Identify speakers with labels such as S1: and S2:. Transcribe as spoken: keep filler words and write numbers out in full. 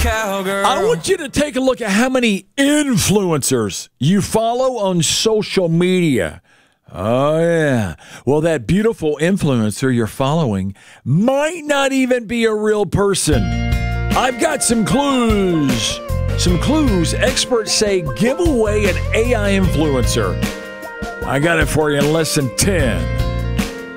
S1: cowgirl.
S2: I want you to take a look at how many influencers you follow on social media. Oh, yeah. Well, that beautiful influencer you're following might not even be a real person. I've got some clues. Some clues experts say give away an A I influencer. I got it for you in less than ten.